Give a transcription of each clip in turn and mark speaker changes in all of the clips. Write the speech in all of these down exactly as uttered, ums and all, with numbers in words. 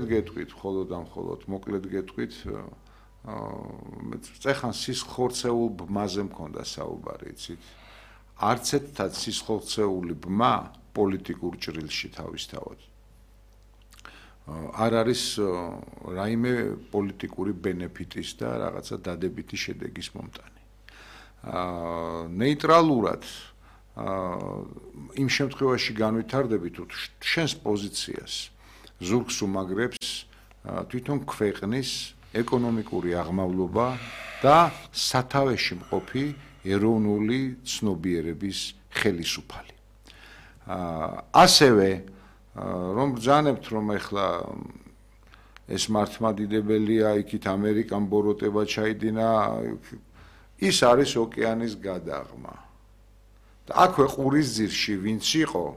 Speaker 1: გეტყვით, მხოლოდ და მხოლოდ, მოკლედ გეტყვით, წეხან სისხლხორცეულ ბმაზე მქონდა საუბარი, იცით? არც ერთად სისხლხორცეული ბმა პოლიტიკურ ჭრილში თავისთავად. არ არის რაიმე პოლიტიკური ბენეფიტის და რაღაცა დადებითი შედეგის მომტანი. ნეიტრალურად იმ შემთხვევაში განვითარდებით, თუ შენს პოზიციას ზურგს უმაგრებს თვითონ ქვეყნის ეკონომიკური აღმავლობა და სათავეში მყოფი ეროვნული ცნობიერების ხელისუფალი. ასევე რომ ბრძანებთ, რომ ეხლა ეს მართლმადიდებელია, იქით ამერიკამ ბოროტება ჩაიდინა, ის არის ოკეანის გადაღმა. და აქვე ყურის ძირში ვინც იყო,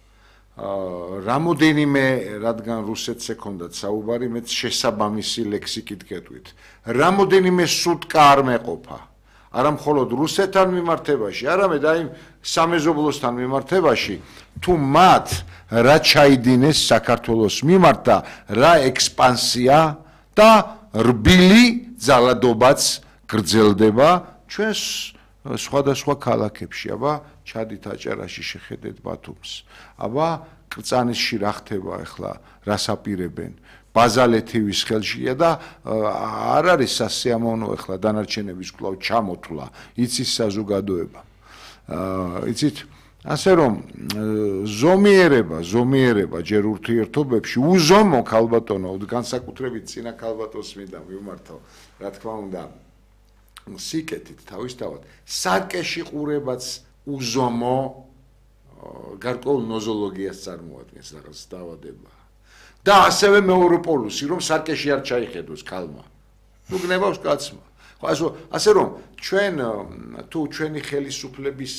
Speaker 1: რამოდენიმე, რადგან რუსეთს ეკონდათ საუბარი, მეც შესაბამისი ლექსიკით გეტყვით. რამოდენიმე სუტკა არ მეყოფა. არა მხოლოდ რუსეთთან მიმართებაში, არამედ აი სამეზობლოსთან მიმართებაში, თუ მათ რა ჩაიდინეს საქართველოს მიმართ და რა ექსპანსია და რბილი ძალადობაც გრძელდება ჩვენს სხვადასხვა ქალაქებში, აბა ჩადით აჭარაში შეხედეთ ბათუმს. აბა კრწანისში რა ხდება ახლა, რას აპირებენ? ბაზალეთივის ხელშია და არ არის სასიამოვნო ახლა დანარჩენების კვლავ ჩამოთვლა, იცის საზოგადოება. იცით, ასე რომ ზომიერება, ზომიერება ჯერ ურთიერთობებში უზომო ქალბატონო, განსაკუთრებით წინა ქალბატონს მინდა მივმართო, რა თქმა უნდა, სიკეთით თავისთავად, სარკეში ყურებაც უზომო გარკვეულ ნოზოლოგიას წარმოადგენს რაღაც დაავადება. და ასევე მეორე პოლუსი, რომ სარკეში არ ჩაიხედოს ქალმა. ნუ გნებავს კაცმა. ხო, ასე რომ ჩვენ თუ ჩვენი ხელისუფლების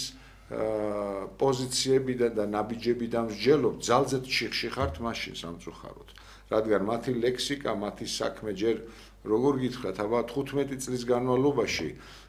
Speaker 1: პოზიციებიდან და ნაბიჯებიდან ვსჯელობთ, ძალზედ შიხში ხართ მაშინ სამწუხაროდ. რადგან მათი ლექსიკა, მათი საქმე ჯერ როგორ გითხრათ, აბა თხუთმეტი წლის განმავლობაში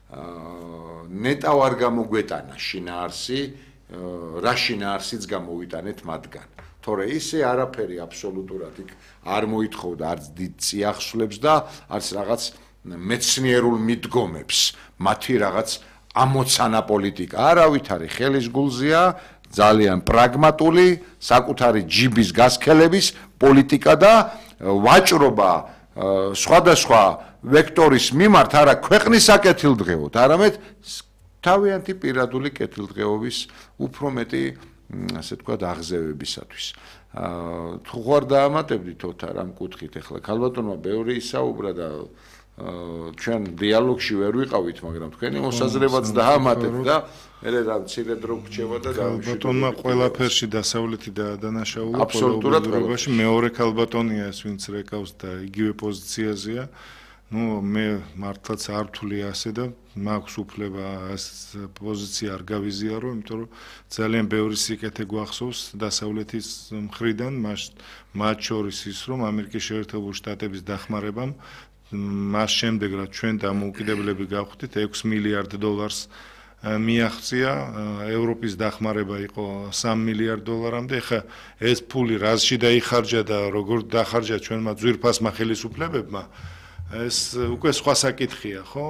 Speaker 1: ნეტავ არ გამოგვეტანა შინაარსი, რა შინაარსიც გამოვიტანეთ მათგან. თორე ისე არაფერი აბსოლუტურად იქ არ მოითხოვდა არც დიდ წიაღსვლებს და არც რაღაც მეცნიერულ მიდგომებს, მათი რაღაც ამოცანა პოლიტიკა არავითარი ხელის გულზია, ძალიან პრაგმატული, საკუთარი ჯიბის გასქელების პოლიტიკა და ვაჭრობა სხვადასხვა ვექტორის მიმართ არა ქვეყნის საკეთილდღეოდ, არამედ თავიანთი პირადული კეთილდღეობის უფრო მეტი ასე თქვა აღზევებისათვის. თუ ხარ დაამატებდით ოთარ ამ კუთხით, ახლა ქალბატონმა ბევრი ისაუბრა და ჩვენ დიალოგში ვერ ვიყავით, მაგრამ თქვენი მოსაზრებაც დაამატეთ და მერე რა მცირე დრო გრჩება და დავიშვით.
Speaker 2: ქალბატონმა ყველაფერში დასავლეთი და დანაშაულა პოლიტიკაში მეორე ქალბატონია ეს, ვინც რეკავს და იგივე პოზიციაზეა. ну მე მართლაც არ ვთვლი ასე და მაქვს უფლება ეს პოზიცია არ გავიზიარო, იმიტომ რომ ძალიან ბევრი სიკეთე გვახსოვს დასავლეთის მხრიდან, მათ შორის ის რომ ამერიკის შეერთებული შტატების დახმარებამ მას შემდეგ რაც ჩვენ დამოუკიდებლები გავხდით ექვსი მილიარდ დოლარს მიაღწია, ევროპის დახმარება იყო სამი მილიარდ დოლარამდე, ეხლა ეს ფული რაზში დაიხარჯა და როგორ დახარჯა ჩვენმა ძვირფასმა ხელისუფლებებმა ეს უკვე სხვა საკითხია, ხო?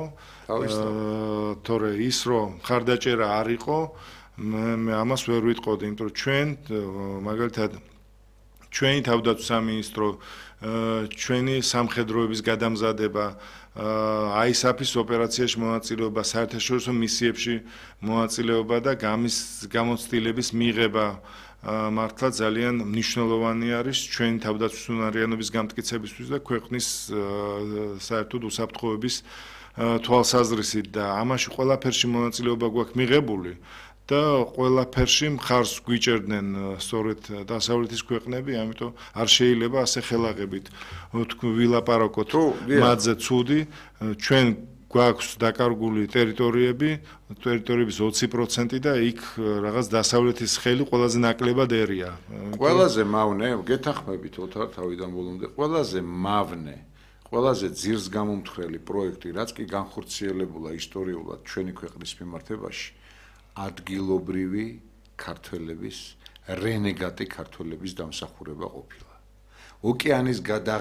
Speaker 2: თორე ის რომ ხარდაჭერა არ იყო, მე ამას ვერ ვიტყოდი, იმიტომ რომ ჩვენ მაგალითად ჩვენი თავდაცვის სამინისტრო, ჩვენი სამხედროების გადამზადება, აისაფის ოპერაციაში მონაწილეობა, საერთაშორისო მისიებში მონაწილეობა და გამოცდილების მიღება მართლა ძალიან მნიშვნელოვანი არის ჩვენი თავდაცვის უნარიანობის გამტკიცებისთვის და ქვეყნის საერთოდ უსაფრთხოების თვალსაზრისით და ამაში ყველაფერში მონაწილეობა გვაქვს მიღებული და ყველაფერში მხარს გვიჭერდნენ სწორედ დასავლეთის ქვეყნები, ამიტომ არ შეიძლება ასე ხელაღებით ვილაპარაკოთ მათზე ცუდი, ჩვენ გვაქვს დაკარგული ტერიტორიები, ტერიტორიების ოცი პროცენტი და იქ რაღაც დასავლეთის ხელი ყველაზე ნაკლებად ერია.
Speaker 1: ყველაზე მავნე, გეთანხმებით ოთარ თავიდან ბოლომდე, ყველაზე მავნე, ყველაზე ძირს გამომთხრელი პროექტი, რაც კი განხორციელებულა ისტორიულად ჩვენი ქვეყნის მიმართებაში, ადგილობრივი ქართველების, რენეგატი ქართველების დამსახურება ყოფილა. ოკეანის გადაღ